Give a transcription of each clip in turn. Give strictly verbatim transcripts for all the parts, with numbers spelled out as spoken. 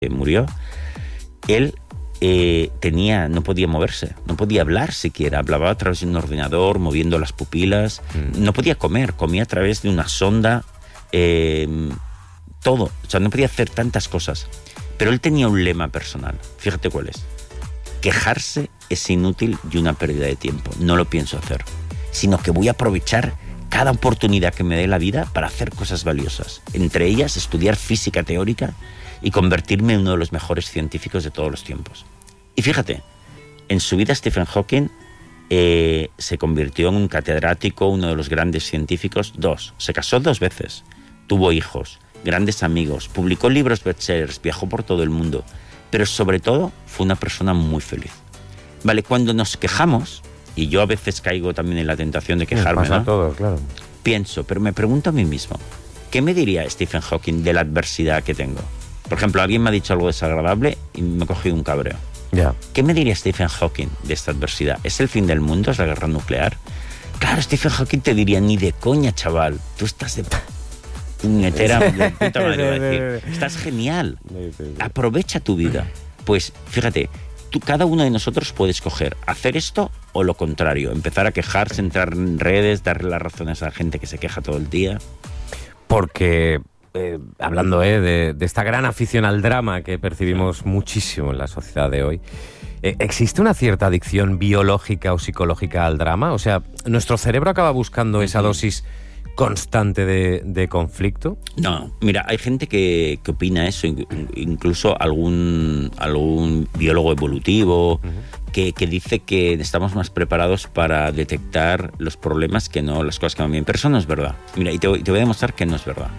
murió, él eh, tenía, no podía moverse, no podía hablar siquiera, hablaba a través de un ordenador, moviendo las pupilas, mm. no podía comer, comía a través de una sonda, eh, todo, o sea, no podía hacer tantas cosas. Pero él tenía un lema personal, fíjate cuál es: quejarse es inútil y una pérdida de tiempo, no lo pienso hacer, sino que voy a aprovechar cada oportunidad que me dé la vida para hacer cosas valiosas, entre ellas estudiar física teórica y convertirme en uno de los mejores científicos de todos los tiempos. Y fíjate, en su vida Stephen Hawking eh, se convirtió en un catedrático, uno de los grandes científicos. Dos, se casó dos veces, tuvo hijos, grandes amigos, publicó libros bestsellers, viajó por todo el mundo, pero sobre todo fue una persona muy feliz. Vale, cuando nos quejamos, y yo a veces caigo también en la tentación de quejarme, pasa ¿no? todo, claro. Pienso, pero me pregunto a mí mismo, ¿qué me diría Stephen Hawking de la adversidad que tengo? Por ejemplo, alguien me ha dicho algo desagradable y me ha cogido un cabreo. Yeah. ¿Qué me diría Stephen Hawking de esta adversidad? ¿Es el fin del mundo? ¿Es la guerra nuclear? Claro, Stephen Hawking te diría, ni de coña, chaval. Tú estás de puñetera, de puta madre, iba a decir. Estás genial. Aprovecha tu vida. Pues, fíjate, tú, cada uno de nosotros puede escoger hacer esto o lo contrario. Empezar a quejarse, entrar en redes, darle las razones a la gente que se queja todo el día. Porque... Eh, hablando eh, de, de esta gran afición al drama que percibimos muchísimo en la sociedad de hoy, eh, ¿existe una cierta adicción biológica o psicológica al drama? O sea, ¿nuestro cerebro acaba buscando esa dosis constante de, de conflicto? No, mira, hay gente que, que opina eso, incluso algún, algún biólogo evolutivo, uh-huh. que, que dice que estamos más preparados para detectar los problemas que no las cosas que van bien. Pero eso no es verdad. Mira, y te, te voy a demostrar que no es verdad.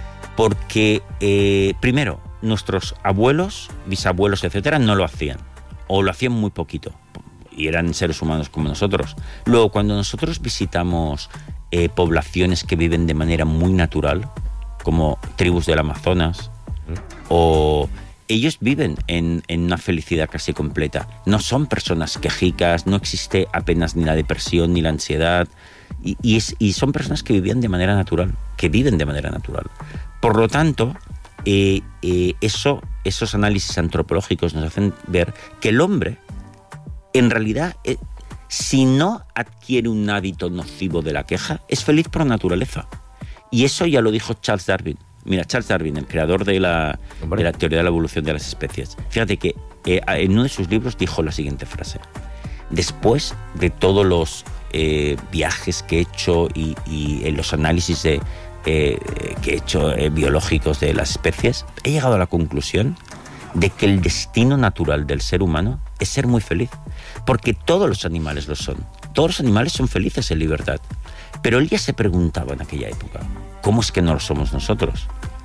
Porque, eh, primero, nuestros abuelos, bisabuelos, etcétera, no lo hacían. O lo hacían muy poquito. Y eran seres humanos como nosotros. Luego, cuando nosotros visitamos eh, poblaciones que viven de manera muy natural, como tribus del Amazonas, ¿Mm? o ellos viven en, en una felicidad casi completa. No son personas quejicas, no existe apenas ni la depresión ni la ansiedad. Y, y, es, y son personas que vivían de manera natural, que viven de manera natural. Por lo tanto, eh, eh, eso, esos análisis antropológicos nos hacen ver que el hombre, en realidad, eh, si no adquiere un hábito nocivo de la queja, es feliz por naturaleza. Y eso ya lo dijo Charles Darwin. Mira, Charles Darwin, el creador de la, de la teoría de la evolución de las especies. Fíjate que eh, en uno de sus libros dijo la siguiente frase: después de todos los eh, viajes que he hecho y, y en los análisis de... Eh, que he hecho eh, biológicos de las especies, he llegado a la conclusión de que el destino natural del ser humano es ser muy feliz, porque todos los animales lo son, todos los animales son felices en libertad, pero él ya se preguntaba en aquella época, ¿cómo es que no lo somos nosotros?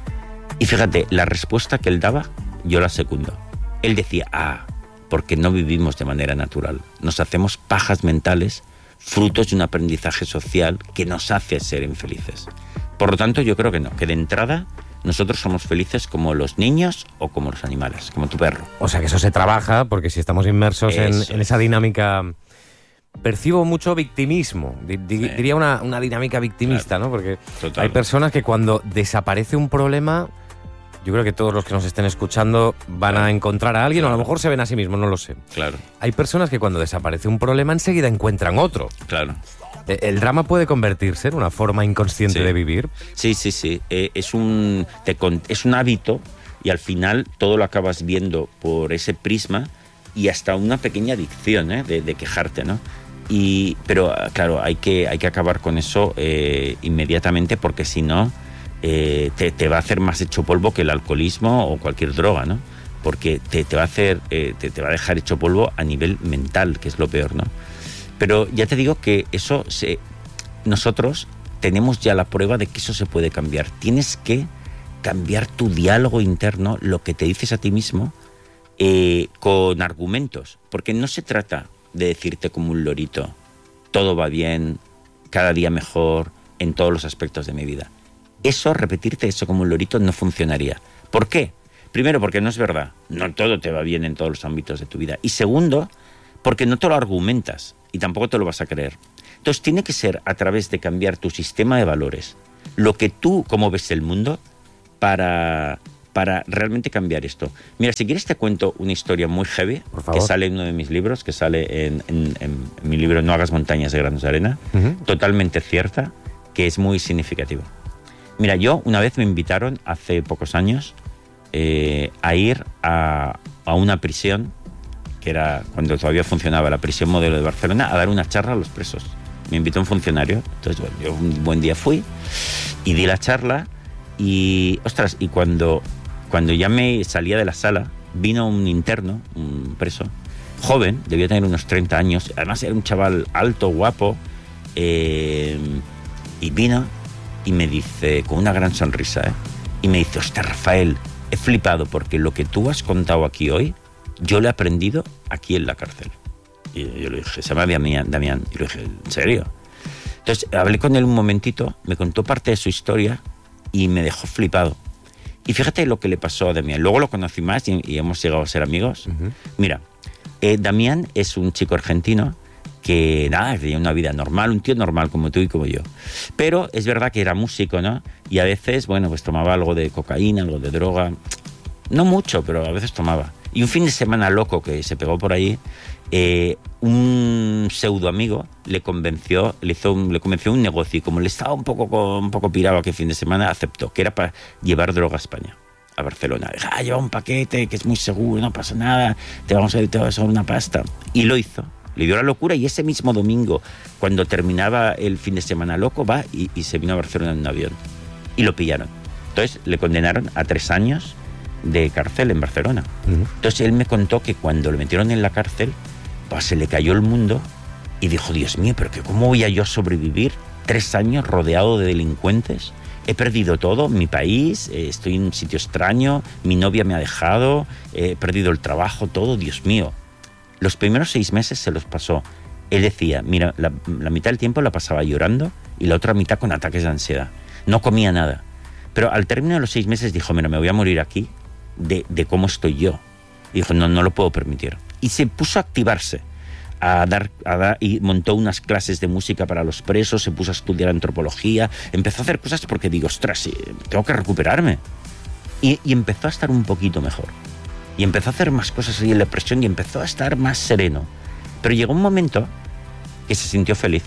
Y fíjate, la respuesta que él daba, yo la secundo. Él decía, ah, porque no vivimos de manera natural, nos hacemos pajas mentales, frutos de un aprendizaje social que nos hace ser infelices. Por lo tanto, yo creo que no, que de entrada nosotros somos felices como los niños o como los animales, como tu perro. O sea que eso se trabaja, porque si estamos inmersos en, en esa dinámica... Percibo mucho victimismo, di, di, sí. diría una, una dinámica victimista, claro. ¿no? Porque total. Hay personas que cuando desaparece un problema, yo creo que todos los que nos estén escuchando van claro. a encontrar a alguien, claro. o a lo mejor se ven a sí mismos, no lo sé. Claro. Hay personas que cuando desaparece un problema enseguida encuentran otro. Claro. ¿El drama puede convertirse en una forma inconsciente sí. de vivir? Sí, sí, sí. Eh, es, un, te, es un hábito y al final todo lo acabas viendo por ese prisma y hasta una pequeña adicción ¿eh? de, de quejarte, ¿no? Y, pero, claro, hay que, hay que acabar con eso eh, inmediatamente porque si no eh, te, te va a hacer más hecho polvo que el alcoholismo o cualquier droga, ¿no? Porque te, te, va a hacer, eh, te, te va a dejar hecho polvo a nivel mental, que es lo peor, ¿no? Pero ya te digo que eso, se, nosotros tenemos ya la prueba de que eso se puede cambiar. Tienes que cambiar tu diálogo interno, lo que te dices a ti mismo, eh, con argumentos. Porque no se trata de decirte como un lorito, todo va bien, cada día mejor, en todos los aspectos de mi vida. Eso, repetirte eso como un lorito, no funcionaría. ¿Por qué? Primero, porque no es verdad. No todo te va bien en todos los ámbitos de tu vida. Y segundo, porque no te lo argumentas. Y tampoco te lo vas a creer. Entonces tiene que ser a través de cambiar tu sistema de valores, lo que tú, cómo ves el mundo, para para realmente cambiar esto. Mira, si quieres te cuento una historia muy heavy que sale en uno de mis libros, que sale en, en, en, en mi libro No hagas montañas de granos de arena, uh-huh. totalmente cierta, que es muy significativa. Mira, yo una vez me invitaron hace pocos años eh, a ir a, a una prisión, que era cuando todavía funcionaba la prisión modelo de Barcelona, a dar una charla a los presos. Me invitó un funcionario, entonces bueno, yo un buen día fui y di la charla y, ostras, y cuando, cuando ya me salía de la sala, vino un interno, un preso, joven, debía tener unos treinta años, además era un chaval alto, guapo, eh, y vino y me dice, con una gran sonrisa, ¿eh? y me dice, hostia, Rafael, he flipado porque lo que tú has contado aquí hoy, yo lo he aprendido aquí en la cárcel. Y yo le dije, se llama Damián, Damián. Y le dije, ¿en serio? Entonces hablé con él un momentito, me contó parte de su historia y me dejó flipado. Y fíjate lo que le pasó a Damián. Luego lo conocí más y, y hemos llegado a ser amigos. Uh-huh. Mira, eh, Damián es un chico argentino que, nada, tenía una vida normal, un tío normal como tú y como yo. Pero es verdad que era músico, ¿no? Y a veces, bueno, pues tomaba algo de cocaína, algo de droga. No mucho, pero a veces tomaba. Y un fin de semana loco que se pegó por ahí, eh, un pseudo amigo le convenció, le hizo un, le convenció un negocio y como le estaba un poco, un poco pirado aquel fin de semana, aceptó, que era para llevar droga a España, a Barcelona. Dijo, ah, lleva un paquete que es muy seguro, no pasa nada, te vamos a, te vamos a dar una pasta. Y lo hizo, le dio la locura y ese mismo domingo, cuando terminaba el fin de semana loco, va y, y se vino a Barcelona en un avión. Y lo pillaron. Entonces le condenaron a tres años de cárcel en Barcelona. Uh-huh. Entonces él me contó que cuando lo metieron en la cárcel, pues se le cayó el mundo y dijo, Dios mío, pero que ¿cómo voy a yo sobrevivir tres años rodeado de delincuentes? He perdido todo, mi país, eh, estoy en un sitio extraño, mi novia me ha dejado, eh, he perdido el trabajo, todo, Dios mío. Los primeros seis meses se los pasó. Él decía, mira, la, la mitad del tiempo la pasaba llorando y la otra mitad con ataques de ansiedad. No comía nada. Pero al término de los seis meses dijo, mira, me voy a morir aquí de, de cómo estoy yo. Y dijo, no, no lo puedo permitir. Y se puso a activarse, a dar, a dar, y montó unas clases de música para los presos, se puso a estudiar antropología, empezó a hacer cosas porque digo, ostras, tengo que recuperarme. Y, y empezó a estar un poquito mejor. Y empezó a hacer más cosas ahí en la presión y empezó a estar más sereno. Pero llegó un momento que se sintió feliz.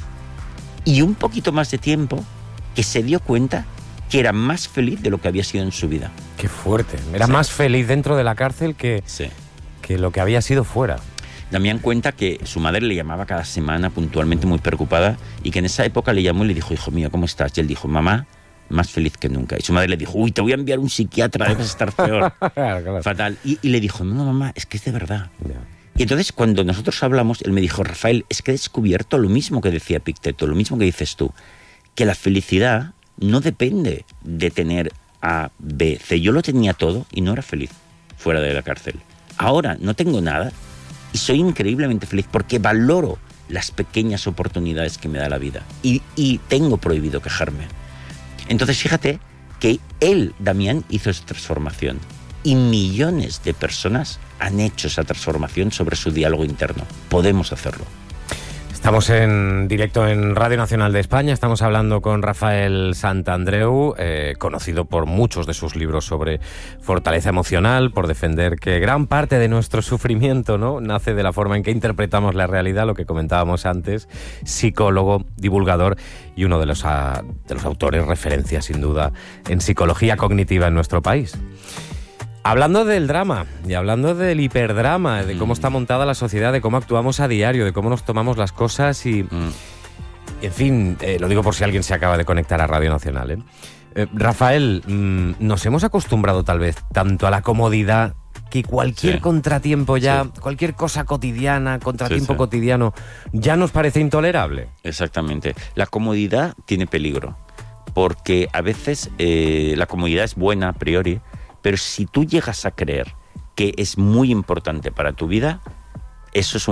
Y un poquito más de tiempo que se dio cuenta que era más feliz de lo que había sido en su vida. Qué fuerte. Era sí. más feliz dentro de la cárcel que, sí. que lo que había sido fuera. Damián cuenta que su madre le llamaba cada semana puntualmente muy preocupada y que en esa época le llamó y le dijo, hijo mío, ¿cómo estás? Y él dijo, mamá, más feliz que nunca. Y su madre le dijo, uy, te voy a enviar un psiquiatra, debes estar peor. Claro, claro. Fatal. Y, y le dijo, no, no, mamá, es que es de verdad. Yeah. Y entonces cuando nosotros hablamos, él me dijo, Rafael, es que he descubierto lo mismo que decía Epicteto, lo mismo que dices tú, que la felicidad no depende de tener A, B, C. Yo lo tenía todo y no era feliz fuera de la cárcel. Ahora no tengo nada y soy increíblemente feliz porque valoro las pequeñas oportunidades que me da la vida y, y tengo prohibido quejarme. Entonces fíjate que él, Damián, hizo esa transformación y millones de personas han hecho esa transformación sobre su diálogo interno. Podemos hacerlo. Estamos en directo en Radio Nacional de España, estamos hablando con Rafael Santandreu, eh, conocido por muchos de sus libros sobre fortaleza emocional, por defender que gran parte de nuestro sufrimiento, ¿no?, nace de la forma en que interpretamos la realidad, lo que comentábamos antes, psicólogo, divulgador y uno de los, a, de los autores referencia, sin duda, en psicología cognitiva en nuestro país. Hablando del drama y hablando del hiperdrama, de cómo está montada la sociedad, de cómo actuamos a diario, de cómo nos tomamos las cosas y... Mm. En fin, eh, lo digo por si alguien se acaba de conectar a Radio Nacional. ¿eh? Eh, Rafael, mmm, nos hemos acostumbrado tal vez tanto a la comodidad que cualquier sí. contratiempo ya, sí. cualquier cosa cotidiana, contratiempo sí, sí. cotidiano, ya nos parece intolerable. Exactamente. La comodidad tiene peligro, porque a veces eh, la comodidad es buena a priori, pero si tú llegas a creer que es muy importante para tu vida, eso es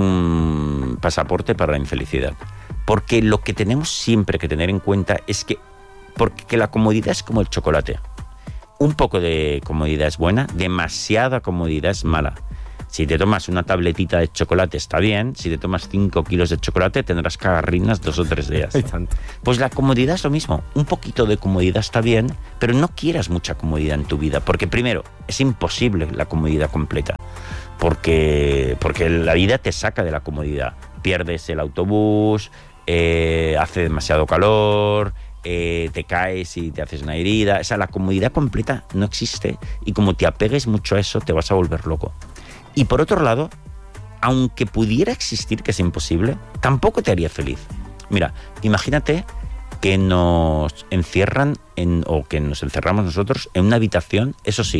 un pasaporte para la infelicidad. Porque lo que tenemos siempre que tener en cuenta es que, porque la comodidad es como el chocolate. Un poco de comodidad es buena, demasiada comodidad es mala. Si te tomas una tabletita de chocolate está bien, si te tomas cinco kilos de chocolate tendrás cagarrinas dos o tres días. Pues la comodidad es lo mismo, un poquito de comodidad está bien, pero no quieras mucha comodidad en tu vida, porque primero, es imposible la comodidad completa, porque, porque la vida te saca de la comodidad, pierdes el autobús, eh, hace demasiado calor, eh, te caes y te haces una herida, o sea, la comodidad completa no existe, y como te apegues mucho a eso te vas a volver loco. Y por otro lado, aunque pudiera existir, que es imposible, tampoco te haría feliz. Mira, imagínate que nos encierran, en, o que nos encerramos nosotros en una habitación, eso sí,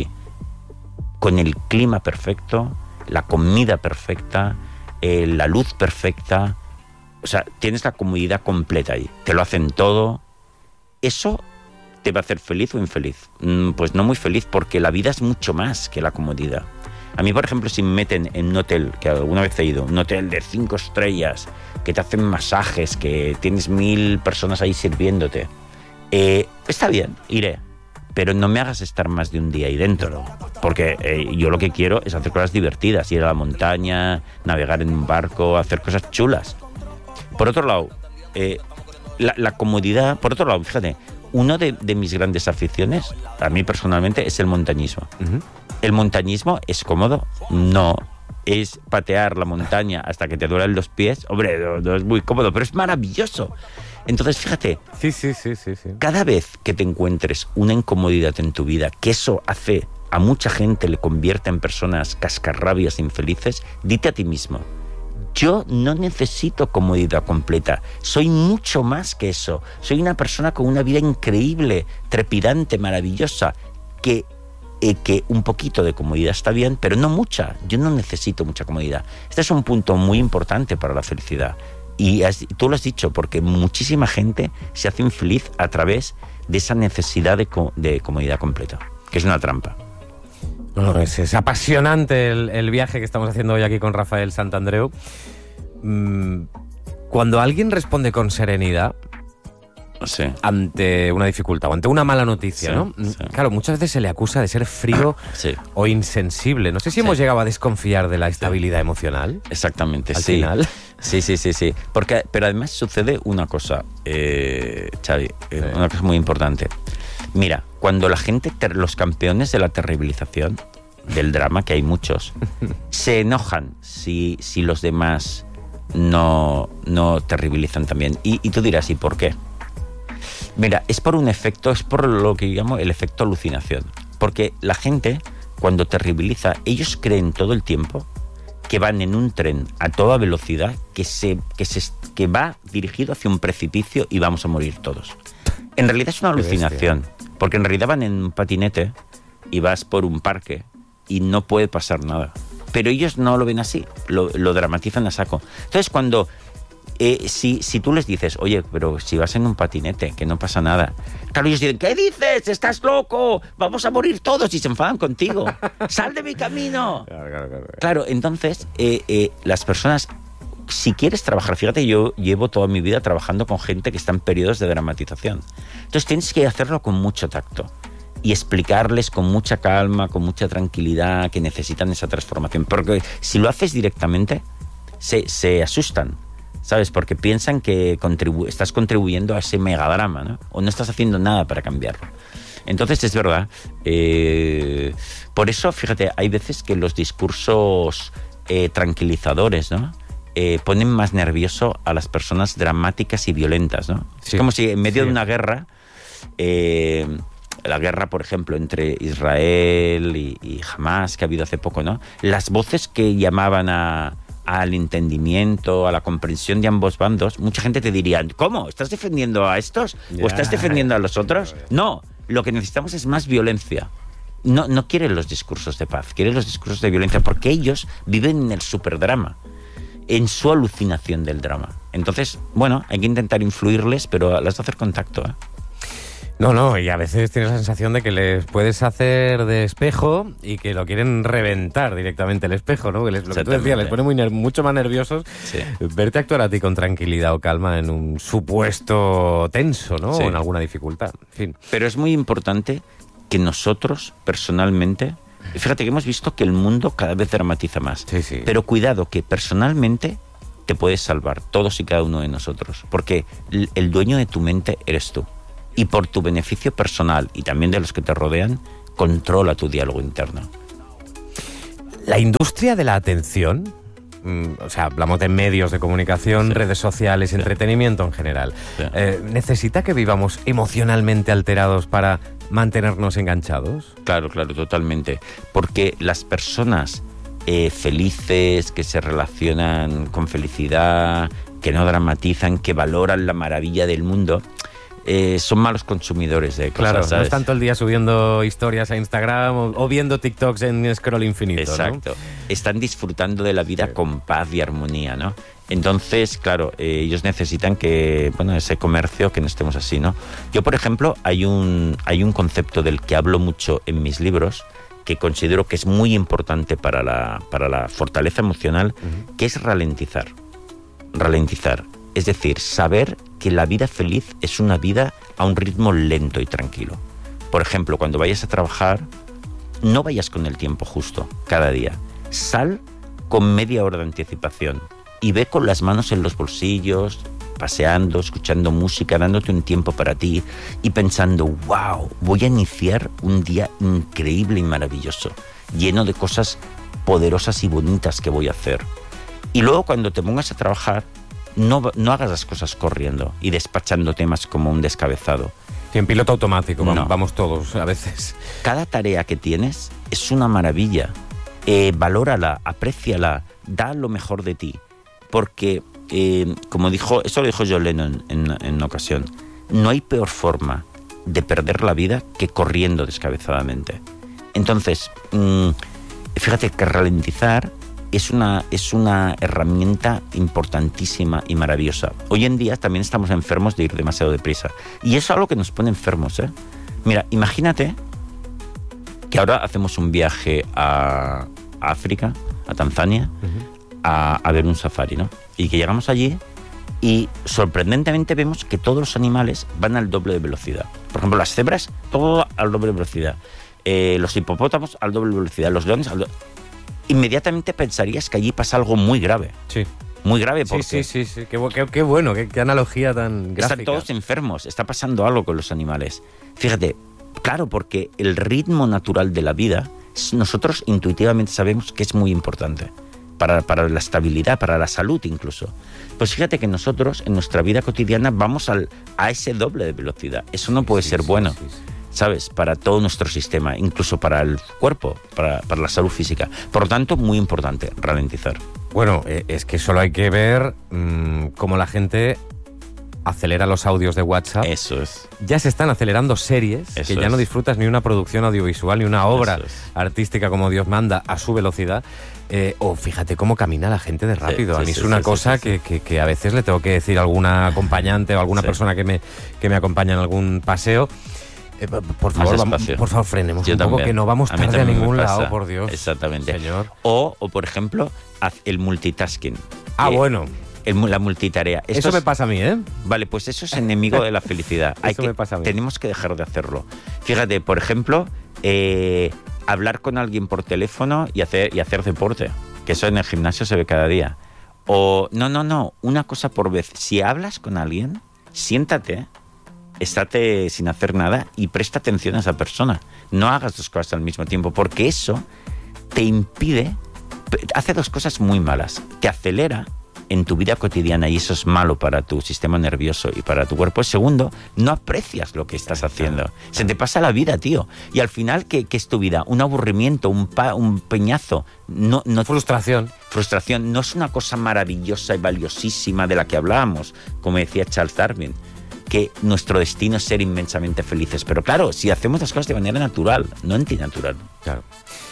con el clima perfecto, la comida perfecta, eh, la luz perfecta, o sea, tienes la comodidad completa ahí, te lo hacen todo. ¿Eso te va a hacer feliz o infeliz? Mm, pues no muy feliz, porque la vida es mucho más que la comodidad. A mí, por ejemplo, si me meten en un hotel, que alguna vez he ido, un hotel de cinco estrellas, que te hacen masajes, que tienes mil personas ahí sirviéndote, eh, está bien, iré, pero no me hagas estar más de un día ahí dentro, porque eh, yo lo que quiero es hacer cosas divertidas, ir a la montaña, navegar en un barco, hacer cosas chulas. Por otro lado, eh, la, la comodidad, por otro lado, fíjate, una de, de mis grandes aficiones, a mí personalmente, es el montañismo. Uh-huh. ¿El montañismo es cómodo? No. ¿Es patear la montaña hasta que te duelen los pies? Hombre, no, no es muy cómodo, pero es maravilloso. Entonces, fíjate, sí, sí, sí, sí, sí. Cada vez que te encuentres una incomodidad en tu vida, que eso hace a mucha gente, le convierte en personas cascarrabias infelices, dite a ti mismo, yo no necesito comodidad completa, soy mucho más que eso, soy una persona con una vida increíble, trepidante, maravillosa, que... Eh, que un poquito de comodidad está bien, pero no mucha. Yo no necesito mucha comodidad. Este es un punto muy importante para la felicidad. Y has, tú lo has dicho, porque muchísima gente se hace infeliz a través de esa necesidad de, de comodidad completa, que es una trampa. No, no, es, es apasionante el, el viaje que estamos haciendo hoy aquí con Rafael Santandreu. Mm, cuando alguien responde con serenidad, sí, ante una dificultad o ante una mala noticia, sí, ¿no? Sí. Claro, muchas veces se le acusa de ser frío sí. o insensible. No sé si sí. hemos llegado a desconfiar de la estabilidad sí. emocional. Exactamente, al sí. final. Sí, sí, sí, sí. Porque, pero además sucede una cosa, eh, Xavi, eh, sí. una cosa muy importante. Mira, cuando la gente, ter, los campeones de la terribilización, del drama, que hay muchos, se enojan si, si los demás no, no terribilizan también. Y, y tú dirás, ¿y por qué? Mira, es por un efecto, es por lo que llamo el efecto alucinación. Porque la gente, cuando terribiliza, ellos creen todo el tiempo que van en un tren a toda velocidad, que, se, que, se, que va dirigido hacia un precipicio y vamos a morir todos. En realidad es una alucinación, porque en realidad van en un patinete y vas por un parque y no puede pasar nada. Pero ellos no lo ven así, lo, lo dramatizan a saco. Entonces, cuando... Eh, si, si tú les dices, oye, pero si vas en un patinete, que no pasa nada, claro, ellos dicen, ¿qué dices? ¡Estás loco! ¡Vamos a morir todos! Y se enfadan contigo. ¡Sal de mi camino! Claro, claro, claro. Claro, entonces, eh, eh, las personas, si quieres trabajar, fíjate, yo llevo toda mi vida trabajando con gente que está en periodos de dramatización. Entonces tienes que hacerlo con mucho tacto y explicarles con mucha calma, con mucha tranquilidad, que necesitan esa transformación. Porque si lo haces directamente, se, se asustan. ¿Sabes? Porque piensan que contribu- estás contribuyendo a ese megadrama, ¿no? O no estás haciendo nada para cambiarlo. Entonces, es verdad. Eh, por eso, fíjate, hay veces que los discursos eh, tranquilizadores, ¿no? Eh, ponen más nervioso a las personas dramáticas y violentas, ¿no? Sí. Es como si en medio sí. de una guerra, eh, la guerra, por ejemplo, entre Israel y, y Hamas, que ha habido hace poco, ¿no? Las voces que llamaban a... al entendimiento, a la comprensión de ambos bandos, mucha gente te diría, ¿cómo? ¿Estás defendiendo a estos? ¿O estás defendiendo a los otros? No, lo que necesitamos es más violencia. No, no quieren los discursos de paz, quieren los discursos de violencia, porque ellos viven en el superdrama, en su alucinación del drama. Entonces, bueno, hay que intentar influirles, pero las de hacer contacto, ¿eh? No, no, y a veces tienes la sensación de que les puedes hacer de espejo y que lo quieren reventar directamente el espejo, ¿no? Que les, lo que tú decías, les pone muy ner- mucho más nerviosos sí. verte actuar a ti con tranquilidad o calma en un supuesto tenso, ¿no? Sí. O en alguna dificultad, en fin. Pero es muy importante que nosotros, personalmente, Fíjate que hemos visto que el mundo cada vez dramatiza más. Sí, sí. Pero cuidado, que personalmente te puedes salvar, todos y cada uno de nosotros. Porque el, el dueño de tu mente eres tú. Y por tu beneficio personal y también de los que te rodean, controla tu diálogo interno. La industria de la atención, o sea, hablamos de medios de comunicación, sí. redes sociales, sí. entretenimiento en general, sí. eh, ¿necesita que vivamos emocionalmente alterados para mantenernos enganchados? Claro, claro, totalmente. Porque las personas eh, felices, que se relacionan con felicidad, que no dramatizan, que valoran la maravilla del mundo, eh, son malos consumidores de cosas, claro, ¿sabes? No están todo el día subiendo historias a Instagram o, o viendo TikToks en scroll infinito. Exacto. ¿no? Están disfrutando de la vida sí. con paz y armonía, ¿no? Entonces, claro, eh, ellos necesitan que, bueno, ese comercio, que no estemos así, ¿no? Yo, por ejemplo, hay un, hay un concepto del que hablo mucho en mis libros, que considero que es muy importante para la, para la fortaleza emocional, uh-huh. que es ralentizar. Ralentizar. Es decir, saber que la vida feliz es una vida a un ritmo lento y tranquilo. Por ejemplo, cuando vayas a trabajar, no vayas con el tiempo justo cada día. Sal con media hora de anticipación y ve con las manos en los bolsillos, paseando, escuchando música, dándote un tiempo para ti y pensando, wow, voy a iniciar un día increíble y maravilloso, lleno de cosas poderosas y bonitas que voy a hacer. Y luego cuando te pongas a trabajar, no, no hagas las cosas corriendo y despachando temas como un descabezado. Sí, en piloto automático, no. vamos, vamos todos a veces. Cada tarea que tienes es una maravilla. Eh, valórala, apréciala, da lo mejor de ti. Porque, eh, como dijo, eso lo dijo John Lennon en, en una ocasión, no hay peor forma de perder la vida que corriendo descabezadamente. Entonces, mmm, fíjate que ralentizar es una, es una herramienta importantísima y maravillosa. Hoy en día también estamos enfermos de ir demasiado deprisa. Y eso es algo que nos pone enfermos, ¿eh? Mira, imagínate que ahora hacemos un viaje a, a África, a Tanzania, uh-huh. a, a ver un safari, ¿no? Y que llegamos allí y sorprendentemente vemos que todos los animales van al doble de velocidad. Por ejemplo, las cebras, todo al doble de velocidad. Eh, los hipopótamos al doble de velocidad. Los leones al doble. Inmediatamente pensarías que allí pasa algo muy grave. Sí. Muy grave porque... Sí, sí, sí. sí. Qué, qué, qué bueno, qué, qué analogía tan gráfica. Están todos enfermos, está pasando algo con los animales. Fíjate, claro, porque el ritmo natural de la vida, nosotros intuitivamente sabemos que es muy importante. Para, para la estabilidad, para la salud incluso. Pues fíjate que nosotros en nuestra vida cotidiana vamos al, a ese doble de velocidad. Eso no puede sí, ser sí, bueno, sí, sí. ¿sabes? Para todo nuestro sistema, incluso para el cuerpo, para, para la salud física. Por lo tanto, muy importante, ralentizar. Bueno, es que solo hay que ver mmm, cómo la gente acelera los audios de WhatsApp. Eso es. Ya se están acelerando series Eso que ya es. no disfrutas ni una producción audiovisual ni una obra artística como Dios manda a su velocidad. Eh, o fíjate cómo camina la gente de rápido. Sí, sí, a mí sí, es una sí, cosa sí, sí. Que, que, que a veces le tengo que decir a alguna acompañante o a alguna sí. persona que me, que me acompaña en algún paseo. Eh, por favor, vamos, por favor, frenemos Yo un también. poco, que no vamos tarde a, a ningún lado, por Dios. Exactamente. Señor. O, o, por ejemplo, haz el multitasking. Ah, eh, bueno. El, la multitarea. Esto eso es, me pasa a mí, ¿eh? Vale, pues eso es enemigo de la felicidad. eso Hay que, me pasa a mí. Tenemos que dejar de hacerlo. Fíjate, por ejemplo, eh, hablar con alguien por teléfono y hacer, y hacer deporte, que eso en el gimnasio se ve cada día. O, no, no, no, una cosa por vez. Si hablas con alguien, siéntate, estate sin hacer nada y presta atención a esa persona. No hagas dos cosas al mismo tiempo, porque eso te impide, hace dos cosas muy malas. Te acelera en tu vida cotidiana y eso es malo para tu sistema nervioso y para tu cuerpo. Segundo, no aprecias lo que estás haciendo. Se te pasa la vida, tío. Y al final, ¿qué, qué es tu vida? Un aburrimiento, un, pa, un peñazo. No, no, frustración. Frustración. No es una cosa maravillosa y valiosísima de la que hablábamos, como decía Charles Darwin, que nuestro destino es ser inmensamente felices. Pero claro, si hacemos las cosas de manera natural, no antinatural. Claro.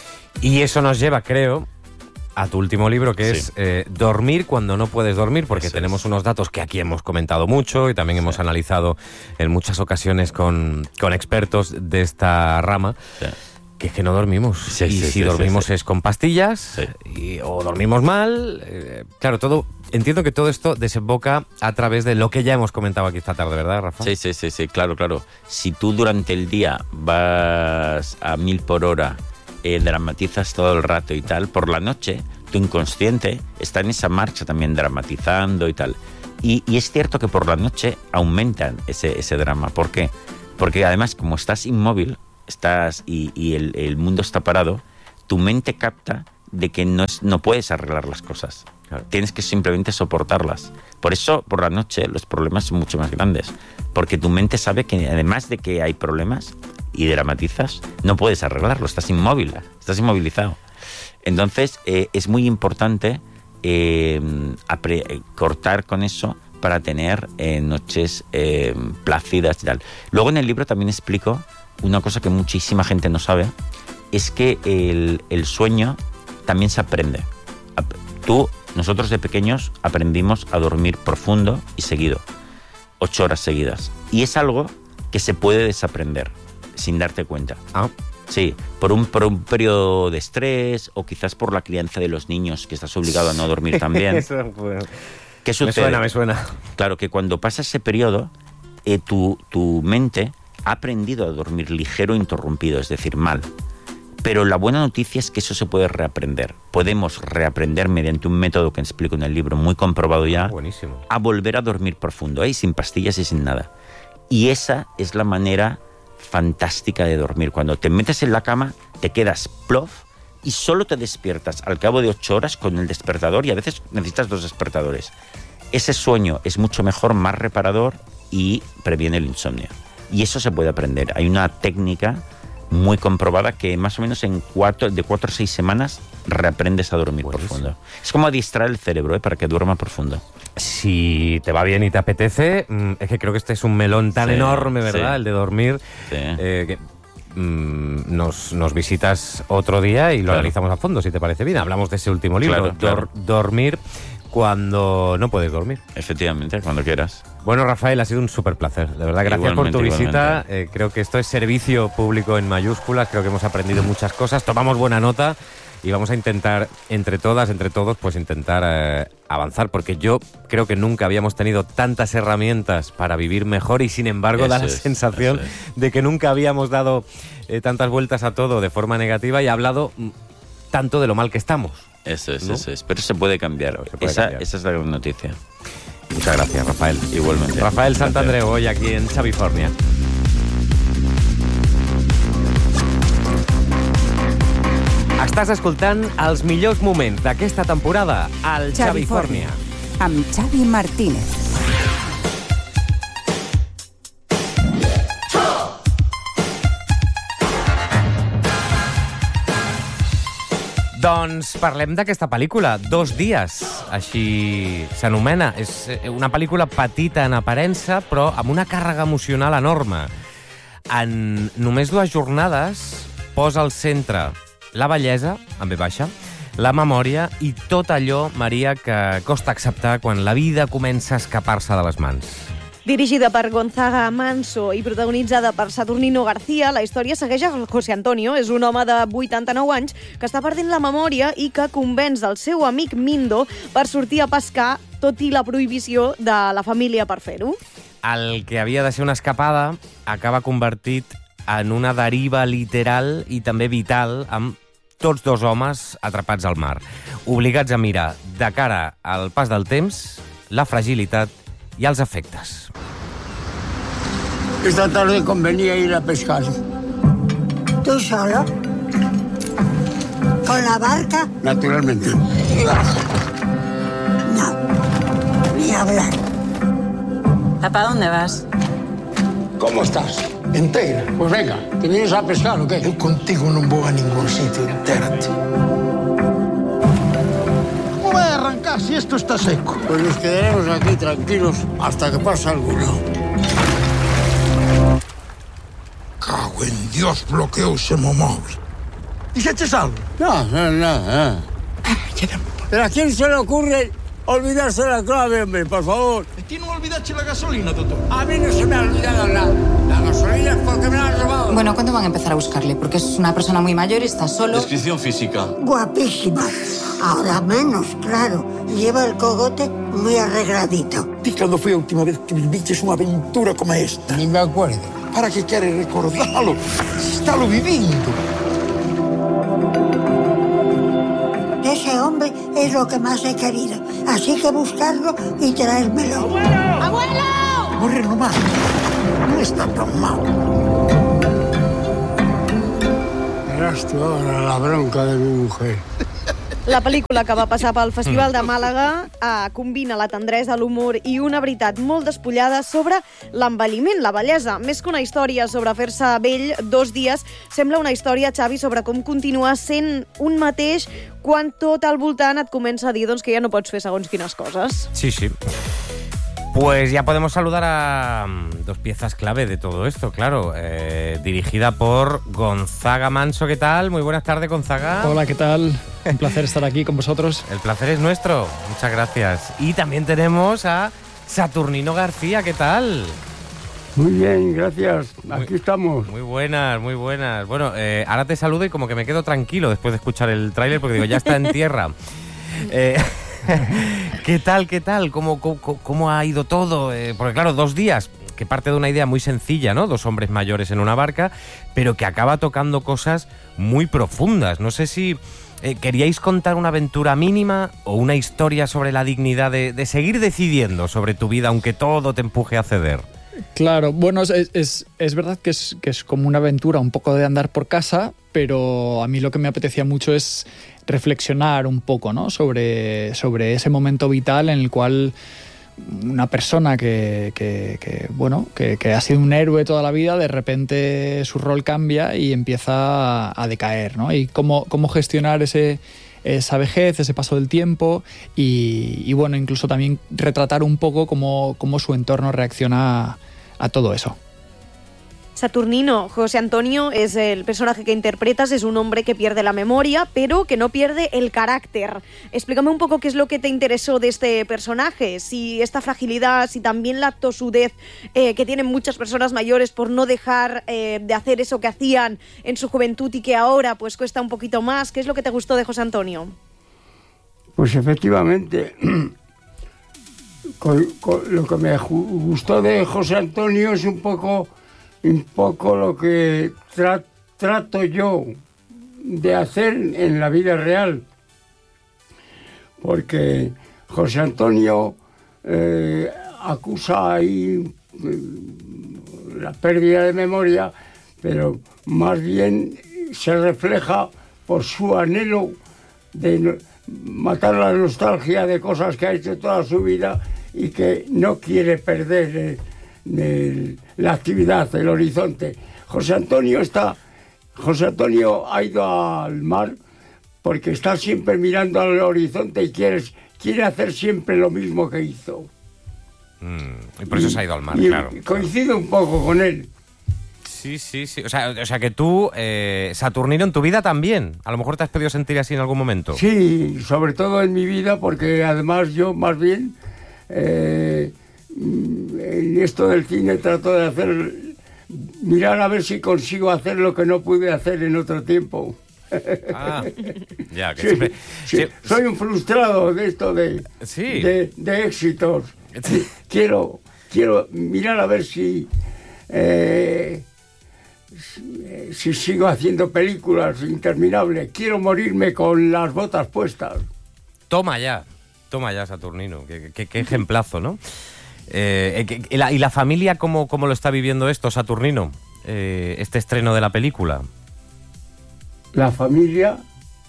Y eso nos lleva, creo, a tu último libro, que sí. es eh, Dormir cuando no puedes dormir, porque Eso tenemos es. unos datos que aquí hemos comentado mucho y también sí. hemos analizado en muchas ocasiones con, con expertos de esta rama, sí. que es que no dormimos. Sí, y sí, si sí, dormimos sí, sí. es con pastillas, sí. y, o dormimos mal. Eh, claro, todo... Entiendo que todo esto desemboca a través de lo que ya hemos comentado aquí esta tarde, ¿verdad, Rafa? Sí, sí, sí, sí, claro, claro. Si tú durante el día vas a mil por hora eh, dramatizas todo el rato y tal, por la noche tu inconsciente está en esa marcha también dramatizando y tal. Y, y es cierto que por la noche aumentan ese, ese drama. ¿Por qué? Porque además, como estás inmóvil estás y, y el, el mundo está parado, tu mente capta de que no, es, no puedes arreglar las cosas. Claro. Tienes que simplemente soportarlas. Por eso, por la noche, los problemas son mucho más grandes. Porque tu mente sabe que además de que hay problemas y dramatizas, no puedes arreglarlo. Estás inmóvil, estás inmovilizado. Entonces, eh, es muy importante eh, apre- cortar con eso para tener eh, noches eh, plácidas y tal. Luego en el libro también explico una cosa que muchísima gente no sabe, es que el, el sueño también se aprende. Tú, nosotros de pequeños aprendimos a dormir profundo y seguido, ocho horas seguidas. Y es algo que se puede desaprender sin darte cuenta. Ah. Sí, por un, por un periodo de estrés o quizás por la crianza de los niños, que estás obligado a no dormir también. Eso, bueno. ¿Qué sucede? Me suena, me suena. Claro, que cuando pasa ese periodo, eh, tu, tu mente ha aprendido a dormir ligero e interrumpido, es decir, mal. Pero la buena noticia es que eso se puede reaprender. Podemos reaprender mediante un método que explico en el libro, muy comprobado ya, Buenísimo. a volver a dormir profundo, ¿eh? Sin pastillas y sin nada. Y esa es la manera fantástica de dormir. Cuando te metes en la cama, te quedas plof y solo te despiertas al cabo de ocho horas con el despertador, y a veces necesitas dos despertadores. Ese sueño es mucho mejor, más reparador y previene el insomnio. Y eso se puede aprender. Hay una técnica muy comprobada que más o menos en cuatro, de cuatro a seis semanas reaprendes a dormir Buenísimo. profundo. Es como adiestrar el cerebro, ¿eh? Para que duerma profundo. Si te va bien y te apetece, es que creo que este es un melón tan sí, enorme, ¿verdad? Sí. El de dormir. Sí. Eh, que, mm, nos, nos visitas otro día y lo claro. analizamos a fondo, si te parece bien. Hablamos de ese último libro, claro, claro. Dor, Dormir cuando no puedes dormir. Efectivamente, cuando quieras. Bueno, Rafael, ha sido un súper placer. De verdad, gracias igualmente, por tu visita. Eh, creo que esto es servicio público en mayúsculas. Creo que hemos aprendido muchas cosas. Tomamos buena nota y vamos a intentar, entre todas, entre todos, pues intentar eh, avanzar. Porque yo creo que nunca habíamos tenido tantas herramientas para vivir mejor y, sin embargo, eso da la es, sensación de que nunca habíamos dado eh, tantas vueltas a todo de forma negativa y hablado mm, tanto de lo mal que estamos. Eso es, ¿no? eso es. Pero se puede cambiar. Se puede esa, cambiar. Esa es la gran noticia. Muchas gracias, Rafael. Igualmente. Rafael Santandreu, hoy aquí en Xavifornia. Estàs escoltant els millors moments d'aquesta temporada al Xavifornia. Amb Xavi Martínez. Doncs parlem d'aquesta pel·lícula, Dos dies, així s'anomena. És una pel·lícula petita en aparença, però amb una càrrega emocional enorme. En només dues jornades posa al centre la bellesa, en ve baixa, la memòria i tot allò, Maria, que costa acceptar quan la vida comença a escapar-se de les mans. Dirigida per Gonzaga Manso i protagonitzada per Saturnino García, la història segueix a José Antonio. És un home de vuitanta-nou anys que està perdent la memòria i que convenç el seu amic Mindo per sortir a pescar, tot i la prohibició de la família per fer-ho. El que havia de ser una escapada acaba convertit en una deriva literal i també vital, amb tots dos homes atrapats al mar, obligats a mirar de cara al pas del temps, la fragilitat y a los efectos. Esta tarde convenía ir a pescar. ¿Tú solo? ¿Con la barca? Naturalmente. No, ni hablar. ¿Papá, dónde vas? ¿Cómo estás? ¿Entera? Pues venga, ¿te vienes a pescar o qué? Yo contigo no voy a ningún sitio, entérate. ¿Cómo va a arrancar si esto está seco? Pues nos quedaremos aquí tranquilos hasta que pase alguno. Cago en Dios, bloqueo ese móvil. ¿Y si eches algo? No, no, no. no. ¿Pero a quién se le ocurre olvidarse la clave, hombre, por favor? ¿A ti no olvidaste la gasolina, doctor? A mí no se me ha olvidado nada. La gasolina es porque me la han robado. Bueno, ¿cuándo van a empezar a buscarle? Porque es una persona muy mayor y está solo. Descripción física. Guapísima. Ahora menos, claro. Lleva el cogote muy arregladito. ¿Y cuándo fue la última vez que viviste una aventura como esta? Ni me acuerdo. ¿Para qué quieres recordarlo? Si está lo viviendo. hombre es lo que más he querido. Así que buscarlo y traérmelo. ¡Abuelo! ¡Abuelo! Morre nomás. No está tan mal. Verás tú ahora la bronca de mi mujer. La pel·lícula que va passar pel Festival de Màlaga eh, combina la tendresa, l'humor i una veritat molt despullada sobre l'envelliment, la bellesa. Més que una història sobre fer-se vell dos dies, sembla una història, Xavi, sobre com continuar sent un mateix quan tot al voltant et comença a dir doncs, que ja no pots fer segons quines coses. Sí, sí. Pues ya podemos saludar a dos piezas clave de todo esto, claro. Eh, dirigida por Gonzaga Manso. ¿Qué tal? Muy buenas tardes, Gonzaga. Hola, ¿qué tal? Un placer estar aquí con vosotros. El placer es nuestro. Muchas gracias. Y también tenemos a Saturnino García. ¿Qué tal? Muy bien, gracias. Aquí muy, estamos. Muy buenas, muy buenas. Bueno, eh, ahora te saludo y como que me quedo tranquilo después de escuchar el tráiler porque digo, ya está en tierra. Eh... ¿Qué tal, qué tal? ¿Cómo, cómo, cómo ha ido todo? Eh, porque claro, dos días, que parte de una idea muy sencilla, ¿no? Dos hombres mayores en una barca, pero que acaba tocando cosas muy profundas. No sé si eh, queríais contar una aventura mínima o una historia sobre la dignidad de, de seguir decidiendo sobre tu vida, aunque todo te empuje a ceder. Claro, bueno, es, es, es verdad que es, que es como una aventura, un poco de andar por casa, pero a mí lo que me apetecía mucho es reflexionar un poco, ¿no? sobre, sobre ese momento vital en el cual una persona que, que, que bueno, que, que ha sido un héroe toda la vida, de repente su rol cambia y empieza a, a decaer, ¿no? Y cómo, cómo gestionar ese, esa vejez, ese paso del tiempo y, y bueno, incluso también retratar un poco cómo, cómo su entorno reacciona a, a todo eso. Saturnino, José Antonio es el personaje que interpretas, es un hombre que pierde la memoria, pero que no pierde el carácter. Explícame un poco qué es lo que te interesó de este personaje, si esta fragilidad, si también la tosudez eh, que tienen muchas personas mayores por no dejar eh, de hacer eso que hacían en su juventud y que ahora pues cuesta un poquito más. ¿Qué es lo que te gustó de José Antonio? Pues efectivamente, con, con lo que me gustó de José Antonio es un poco... un poco lo que tra- trato yo de hacer en la vida real, porque José Antonio eh, acusa ahí eh, la pérdida de memoria, pero más bien se refleja por su anhelo de no, matar la nostalgia de cosas que ha hecho toda su vida y que no quiere perder eh, de la actividad, el horizonte. José Antonio está, José Antonio ha ido al mar porque está siempre mirando al horizonte y quiere, quiere hacer siempre lo mismo que hizo. Mm, y por eso y, se ha ido al mar, y, claro. Y coincido un poco con él. Sí, sí, sí. O sea, o sea que tú, eh, Saturnino, en tu vida también. A lo mejor te has podido sentir así en algún momento. Sí, sobre todo en mi vida, porque además yo más bien... Eh, en esto del cine trato de hacer, mirar a ver si consigo hacer lo que no pude hacer en otro tiempo. Ah, ya, que sí, siempre, sí, sí. Soy un frustrado de esto de, sí. de, de éxitos. Quiero, quiero mirar a ver si, eh, si, si sigo haciendo películas interminables. Quiero morirme con las botas puestas. Toma ya, toma ya, Saturnino. Qué, qué, qué ejemplazo, ¿no? Eh, ¿y, la, ¿Y la familia cómo, cómo lo está viviendo esto, Saturnino? Eh, este estreno de la película. La familia...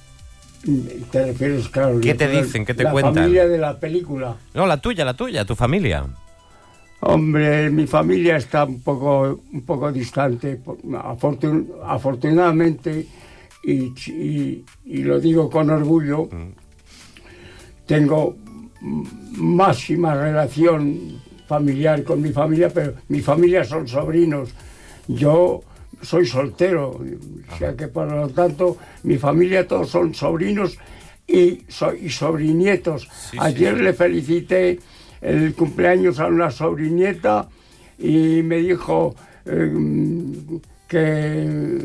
¿Te refieres, claro? ¿Qué te dicen? ¿Qué te la cuentan? La familia de la película. No, la tuya, la tuya, tu familia. Hombre, mi familia está un poco, un poco distante. Afortun, afortunadamente, y, y, y lo digo con orgullo, mm. tengo máxima relación familiar con mi familia, pero mi familia son sobrinos. Yo soy soltero, Ajá. o sea que por lo tanto mi familia todos son sobrinos y, so, y sobrinietos. Sí, Ayer sí. le felicité el cumpleaños a una sobrinieta y me dijo eh, que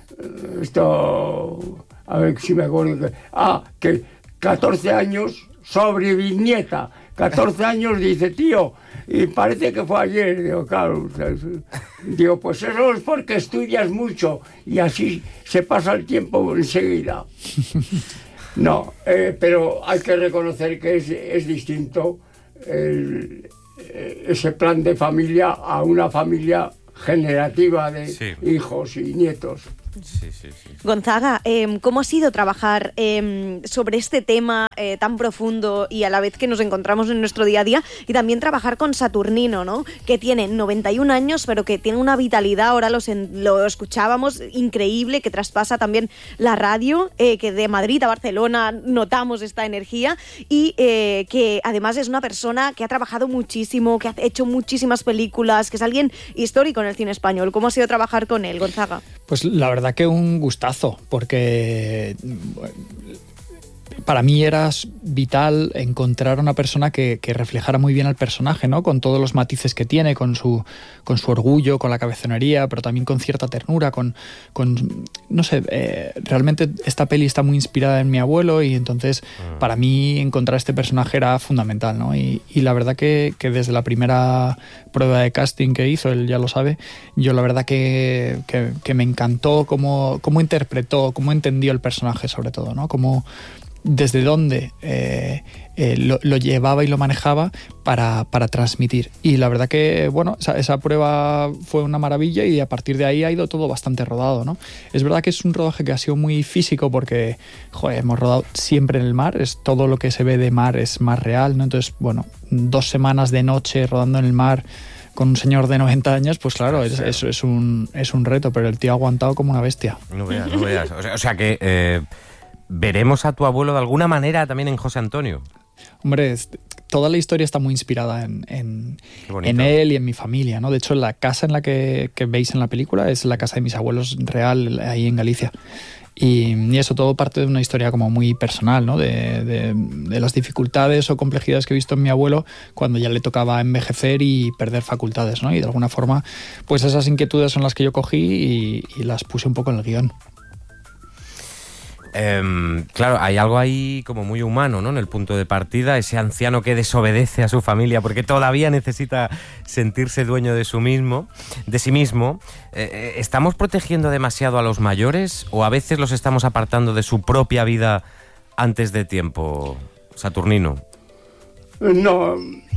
esto, a ver si me acuerdo, que, ah, que catorce años, sobrinieta, catorce años, dice, tío, y parece que fue ayer. Digo, claro, digo, pues eso es porque estudias mucho y así se pasa el tiempo enseguida. No, eh, pero hay que reconocer que es, es distinto el, ese plan de familia a una familia generativa de sí. hijos y nietos. Sí, sí, sí. Gonzaga, eh, ¿cómo ha sido trabajar eh, sobre este tema eh, tan profundo y a la vez que nos encontramos en nuestro día a día? Y también trabajar con Saturnino, ¿no? Que tiene noventa y un años, pero que tiene una vitalidad, ahora los en, lo escuchábamos, increíble, que traspasa también la radio, eh, que de Madrid a Barcelona notamos esta energía y eh, que además es una persona que ha trabajado muchísimo, que ha hecho muchísimas películas, que es alguien histórico en el cine español. ¿Cómo ha sido trabajar con él, Gonzaga? Pues la verdad que un gustazo, porque para mí era vital encontrar una persona que, que reflejara muy bien al personaje, ¿no? Con todos los matices que tiene, con su, con su orgullo, con la cabezonería, pero también con cierta ternura, con, con no sé, eh, realmente esta peli está muy inspirada en mi abuelo y entonces mm. para mí encontrar este personaje era fundamental, ¿no? Y, y la verdad que, que desde la primera prueba de casting que hizo, él ya lo sabe, yo la verdad que, que, que me encantó cómo, cómo interpretó, cómo entendió el personaje sobre todo, ¿no? Cómo desde dónde eh, eh, lo, lo llevaba y lo manejaba para, para transmitir. Y la verdad que, bueno, esa, esa prueba fue una maravilla y a partir de ahí ha ido todo bastante rodado, ¿no? Es verdad que es un rodaje que ha sido muy físico porque, joder, hemos rodado siempre en el mar, es todo lo que se ve de mar es más real, ¿no? Entonces, bueno, dos semanas de noche rodando en el mar con un señor de noventa años, pues claro, es, es, es, un, es un reto, pero el tío ha aguantado como una bestia. No veas, no veas. O sea, o sea que... Eh... ¿Veremos a tu abuelo de alguna manera también en José Antonio? Hombre, toda la historia está muy inspirada en, en, en él y en mi familia, ¿no? De hecho, la casa en la que, que veis en la película es la casa de mis abuelos real, ahí en Galicia. Y, y eso todo parte de una historia como muy personal, ¿no? De, de, de las dificultades o complejidades que he visto en mi abuelo cuando ya le tocaba envejecer y perder facultades, ¿no? Y de alguna forma, pues esas inquietudes son las que yo cogí y, y las puse un poco en el guión. Eh, claro, hay algo ahí como muy humano, ¿no? En el punto de partida, ese anciano que desobedece a su familia porque todavía necesita sentirse dueño de su mismo, de sí mismo. Eh, ¿Estamos protegiendo demasiado a los mayores o a veces los estamos apartando de su propia vida antes de tiempo, Saturnino? No,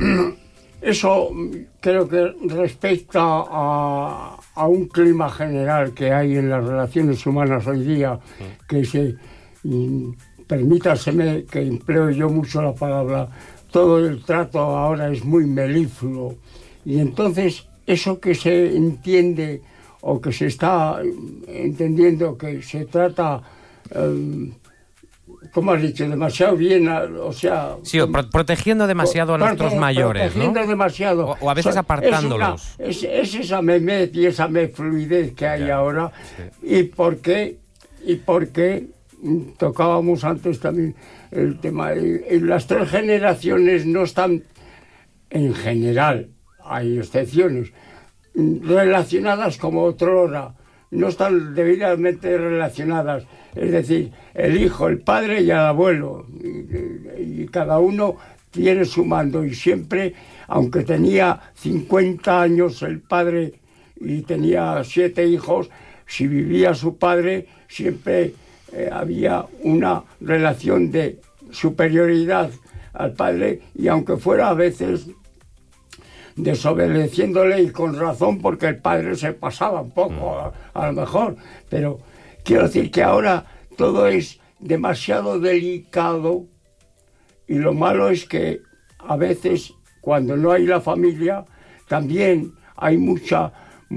eso creo que respecta a, a un clima general que hay en las relaciones humanas hoy día, que se, y, permítaseme que empleo yo mucho la palabra, todo el trato ahora es muy melífluo, y entonces eso que se entiende o que se está entendiendo que se trata... Um, ¿Cómo has dicho? Demasiado bien, o sea... Sí, pro protegiendo demasiado a nuestros mayores, protegiendo ¿no? demasiado. O, o a veces apartándolos. Es, una, es, es esa memez y esa fluidez que hay ya, ahora. Sí. ¿Y por qué? ¿Y por qué? Tocábamos antes también el tema. En las tres generaciones no están, en general, hay excepciones, relacionadas como otrora. No están debidamente relacionadas. Es decir, el hijo, el padre y el abuelo. Y, y cada uno tiene su mando. Y siempre, aunque tenía cincuenta años el padre y tenía siete hijos, si vivía su padre, siempre eh, había una relación de superioridad al padre. Y aunque fuera a veces desobedeciéndole y con razón, porque el padre se pasaba un poco, a, a lo mejor, pero quiero decir que ahora todo es demasiado delicado y lo malo es que a veces cuando no hay la familia también hay mucha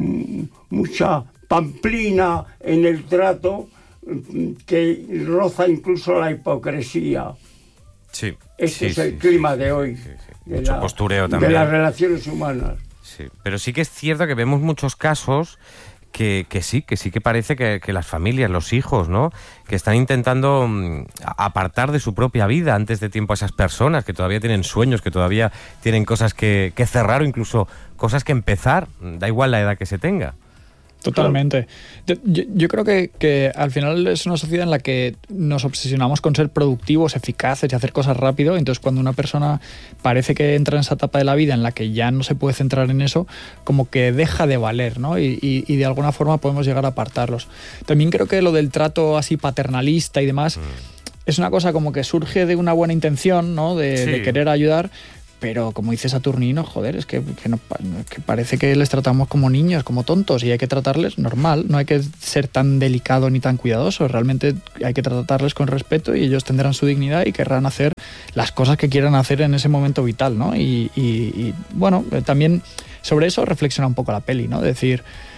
mucha pamplina en el trato que roza incluso la hipocresía. Sí, este sí, es el sí, clima sí, de hoy. Sí, sí. De Mucho la, postureo también. De las relaciones humanas. Sí, pero sí que es cierto que vemos muchos casos que, que sí, que sí que parece que, que las familias, los hijos, ¿no? Que están intentando um, apartar de su propia vida antes de tiempo a esas personas que todavía tienen sueños, que todavía tienen cosas que, que cerrar o incluso cosas que empezar, da igual la edad que se tenga. Totalmente. Yo, yo creo que, que al final es una sociedad en la que nos obsesionamos con ser productivos, eficaces y hacer cosas rápido. Entonces, cuando una persona parece que entra en esa etapa de la vida en la que ya no se puede centrar en eso, como que deja de valer, ¿no? Y, y, y de alguna forma podemos llegar a apartarlos. También creo que lo del trato así paternalista y demás... Mm. es una cosa como que surge de una buena intención, ¿no? De, sí. de querer ayudar, pero como dice Saturnino, joder, es que, que, no, que parece que les tratamos como niños, como tontos, y hay que tratarles normal, no hay que ser tan delicado ni tan cuidadoso, realmente hay que tratarles con respeto y ellos tendrán su dignidad y querrán hacer las cosas que quieran hacer en ese momento vital, ¿no? Y, y, y bueno, también sobre eso reflexiona un poco la peli, ¿no? Decir,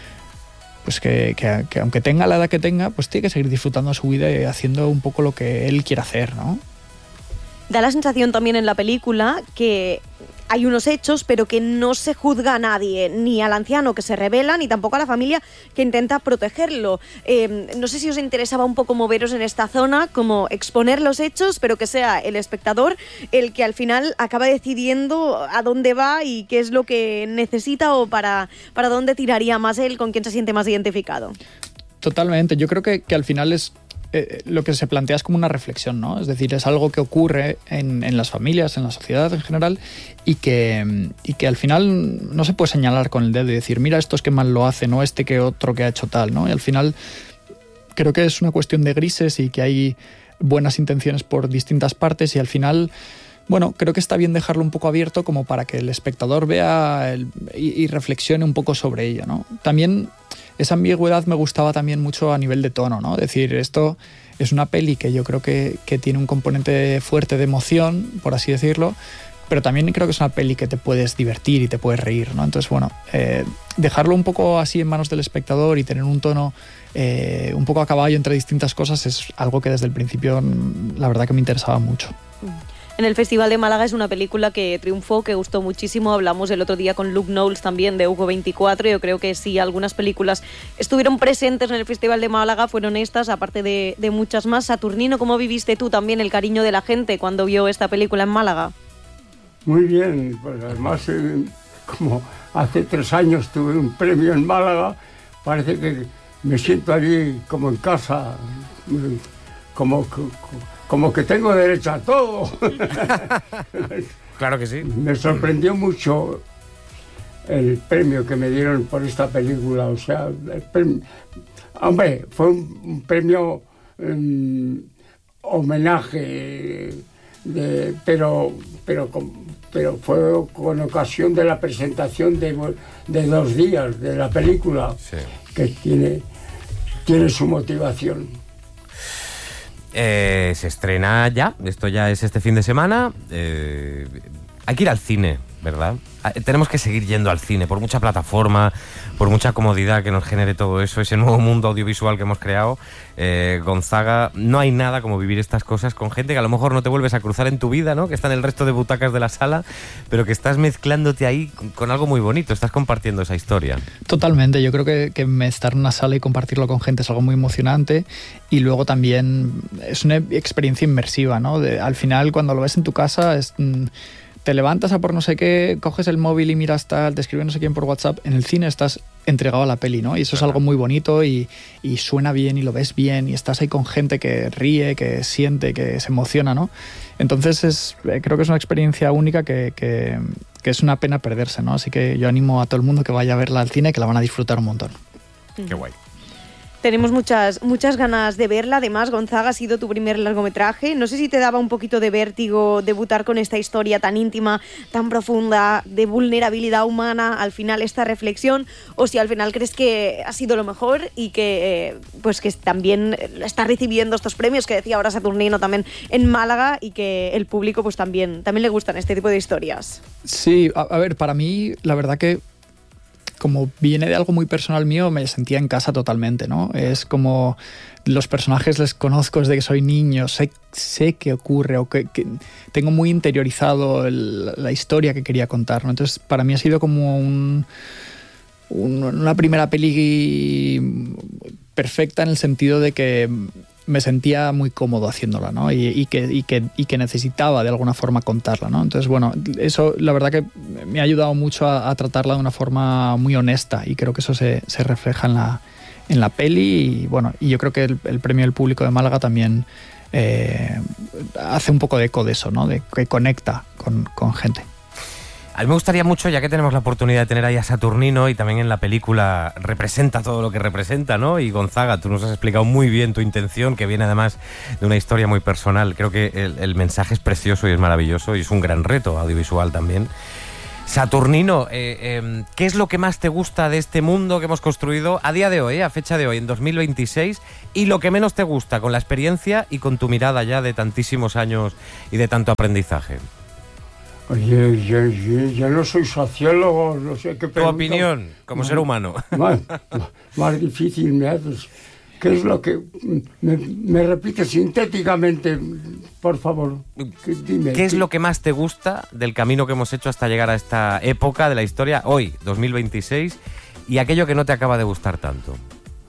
pues que, que, que aunque tenga la edad que tenga, pues tiene que seguir disfrutando su vida y haciendo un poco lo que él quiere hacer, ¿no? Da la sensación también en la película que hay unos hechos, pero que no se juzga a nadie, ni al anciano que se rebela, ni tampoco a la familia que intenta protegerlo. Eh, no sé si os interesaba un poco moveros en esta zona, como exponer los hechos, pero que sea el espectador el que al final acaba decidiendo a dónde va y qué es lo que necesita o para, para dónde tiraría más él, con quién se siente más identificado. Totalmente. Yo creo que, que al final es Eh, lo que se plantea es como una reflexión, ¿no? Es decir, es algo que ocurre en, en las familias, en la sociedad en general, y que, y que al final no se puede señalar con el dedo y decir, mira, estos que mal lo hacen, o este que otro que ha hecho tal, ¿no? Y al final creo que es una cuestión de grises y que hay buenas intenciones por distintas partes y al final, bueno, creo que está bien dejarlo un poco abierto como para que el espectador vea el, y, y reflexione un poco sobre ello, ¿no? También esa ambigüedad me gustaba también mucho a nivel de tono, ¿no? Es decir, esto es una peli que yo creo que, que tiene un componente fuerte de emoción, por así decirlo, pero también creo que es una peli que te puedes divertir y te puedes reír, ¿no? Entonces, bueno, eh, dejarlo un poco así en manos del espectador y tener un tono eh, un poco a caballo entre distintas cosas es algo que desde el principio la verdad que me interesaba mucho. En el Festival de Málaga es una película que triunfó, que gustó muchísimo. Hablamos el otro día con Luke Knowles también de Hugo veinticuatro. Yo creo que sí, algunas películas estuvieron presentes en el Festival de Málaga, fueron estas, aparte de, de muchas más. Saturnino, ¿cómo viviste tú también el cariño de la gente cuando vio esta película en Málaga? Muy bien, pues además eh, como hace tres años tuve un premio en Málaga, parece que me siento allí como en casa, como... como Como que tengo derecho a todo. Claro que sí. Me sorprendió mucho el premio que me dieron por esta película. O sea, el premio, hombre, fue un, un premio um, homenaje, de, pero, pero, con, pero fue con ocasión de la presentación de, de dos días de la película, sí. Que tiene, tiene su motivación. Eh, se estrena ya, esto ya es este fin de semana. Eh, hay que ir al cine, ¿verdad? Tenemos que seguir yendo al cine, por mucha plataforma, por mucha comodidad que nos genere todo eso, ese nuevo mundo audiovisual que hemos creado. Eh, Gonzaga, no hay nada como vivir estas cosas con gente que a lo mejor no te vuelves a cruzar en tu vida, ¿no? Que está en el resto de butacas de la sala, pero que estás mezclándote ahí con, con algo muy bonito, estás compartiendo esa historia. Totalmente, yo creo que, que estar en una sala y compartirlo con gente es algo muy emocionante y luego también es una experiencia inmersiva, ¿no? De, al final, cuando lo ves en tu casa, es... te levantas a por no sé qué, coges el móvil y miras tal, te escribe no sé quién por WhatsApp, en el cine estás entregado a la peli, ¿no? Y eso claro. Es algo muy bonito y, y suena bien y lo ves bien y estás ahí con gente que ríe, que siente, que se emociona, ¿no? Entonces es, creo que es una experiencia única que, que, que es una pena perderse, ¿no? Así que yo animo a todo el mundo que vaya a verla al cine, que la van a disfrutar un montón. Qué guay. Tenemos muchas, muchas ganas de verla. Además, Gonzaga, ha sido tu primer largometraje. No sé si te daba un poquito de vértigo debutar con esta historia tan íntima, tan profunda, de vulnerabilidad humana, al final esta reflexión, o si al final crees que ha sido lo mejor y que, eh, pues que también está recibiendo estos premios que decía ahora Saturnino también en Málaga y que el público pues también, también le gustan este tipo de historias. Sí, a, a ver, para mí la verdad que como viene de algo muy personal mío, me sentía en casa totalmente, ¿no? Es como los personajes les conozco desde que soy niño, sé, sé qué ocurre o que, que tengo muy interiorizado el, la historia que quería contar, ¿no? Entonces, para mí ha sido como un, un, una primera peli perfecta en el sentido de que me sentía muy cómodo haciéndola, ¿no? Y, y, que, y, que, y que necesitaba de alguna forma contarla, ¿no? Entonces, bueno, eso la verdad que me ha ayudado mucho a, a tratarla de una forma muy honesta y creo que eso se, se refleja en la, en la peli y, bueno, y yo creo que el, el premio del público de Málaga también eh, hace un poco de eco de eso, ¿no? De que conecta con, con gente. A mí me gustaría mucho, ya que tenemos la oportunidad de tener ahí a Saturnino y también en la película representa todo lo que representa, ¿no? Y Gonzaga, tú nos has explicado muy bien tu intención, que viene además de una historia muy personal. Creo que el, el mensaje es precioso y es maravilloso y es un gran reto audiovisual también. Saturnino, eh, eh, ¿qué es lo que más te gusta de este mundo que hemos construido a día de hoy, eh, a fecha de hoy, en dos mil veintiséis, y lo que menos te gusta con la experiencia y con tu mirada ya de tantísimos años y de tanto aprendizaje? Oye, yo, yo, yo no soy sociólogo, no sé qué pregunta. Tu opinión, como más, ser humano. Más, más difícil me haces. ¿Qué es lo que...? Me, me repites sintéticamente, por favor. Dime. ¿Qué es lo que más te gusta del camino que hemos hecho hasta llegar a esta época de la historia, hoy, dos mil veintiséis, y aquello que no te acaba de gustar tanto?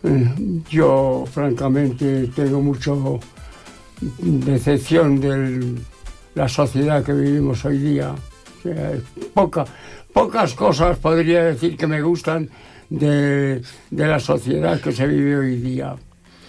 Yo, francamente, tengo mucho decepción de la sociedad que vivimos hoy día. O sea, poca, pocas cosas podría decir que me gustan De, de la sociedad que se vive hoy día,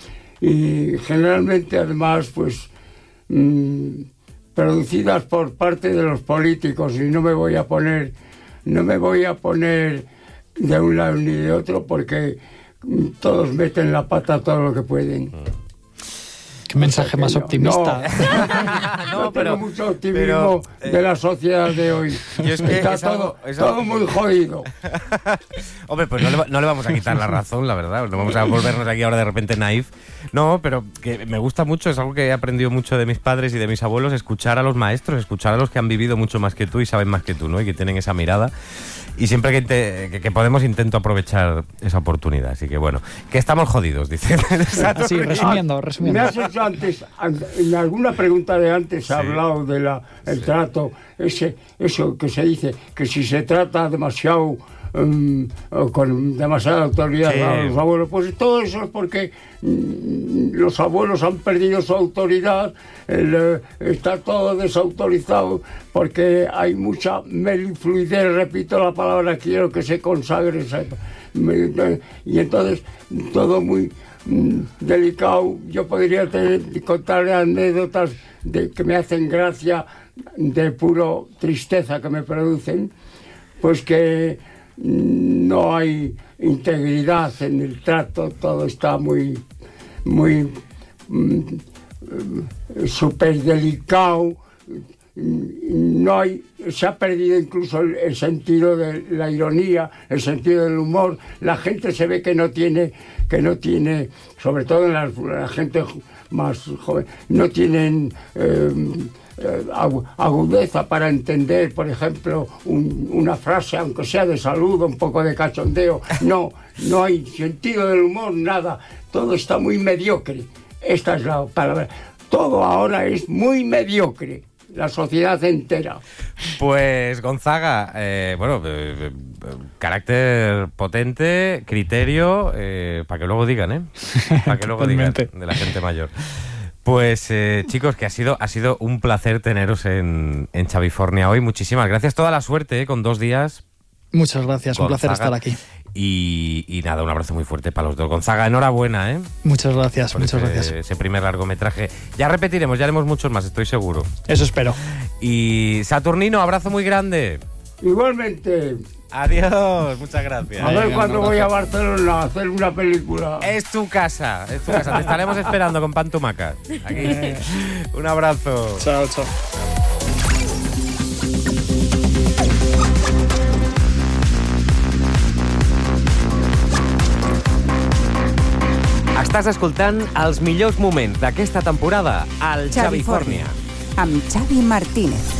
y generalmente además pues mmm, producidas por parte de los políticos, y no me voy a poner no me voy a poner de un lado ni de otro, porque todos meten la pata todo lo que pueden. Qué mensaje más no, optimista. No, no, pero tengo mucho optimismo pero, eh, de la sociedad de hoy. Es que Está es todo, algo, es todo algo... muy jodido. Hombre, pues no le, no le vamos a quitar la razón, la verdad. No vamos a volvernos aquí ahora de repente naif. No, pero que me gusta mucho, es algo que he aprendido mucho de mis padres y de mis abuelos, escuchar a los maestros, escuchar a los que han vivido mucho más que tú y saben más que tú, ¿no? Y que tienen esa mirada. Y siempre que, te, que, que podemos intento aprovechar esa oportunidad. Así que bueno, que estamos jodidos, dice. Sí, resumiendo, resumiendo. Me has hecho antes, en alguna pregunta de antes sí. ha hablado del sí. trato, ese, eso que se dice, que si se trata demasiado, um, con demasiada autoridad sí. a los abuelos, pues todo eso es porque mm, los abuelos han perdido su autoridad, el, está todo desautorizado, porque hay mucha melifluidez, repito la palabra, quiero que se consagre, y entonces todo muy delicado. Yo podría tener, contar anécdotas de, que me hacen gracia, de puro tristeza que me producen, pues que no hay integridad en el trato, todo está muy muy mm, súper delicado, no hay, se ha perdido incluso el, el sentido de la ironía, el sentido del humor. La gente se ve que no tiene, que no tiene, sobre todo en la, la gente más joven, no tienen eh, eh, agudeza para entender, por ejemplo, un, una frase, aunque sea de saludo, un poco de cachondeo. No, no hay sentido del humor, nada. Todo está muy mediocre. Esta es la palabra. Todo ahora es muy mediocre. La sociedad entera. Pues Gonzaga, eh, bueno, eh, carácter potente, criterio, eh, para que luego digan, ¿eh? Para que luego digan de la gente mayor. Pues eh, chicos, que ha sido ha sido un placer teneros en, en Chavifornia hoy. Muchísimas gracias, toda la suerte, ¿eh? Con dos días. Muchas gracias, Gonzaga. Un placer estar aquí. Y, y nada, un abrazo muy fuerte para los dos. Gonzaga, enhorabuena, ¿eh? Muchas gracias, por muchas ese, gracias. Ese primer largometraje. Ya repetiremos, ya haremos muchos más, estoy seguro. Eso espero. Y Saturnino, abrazo muy grande. Igualmente. Adiós, muchas gracias. A ver cuándo voy a Barcelona a hacer una película. Es tu casa, es tu casa. Te estaremos esperando con pan tumaca. Aquí. Un abrazo. Chao, chao. Estàs escoltant els millors moments d'aquesta temporada al Chavifornia. Amb Xavi Martínez.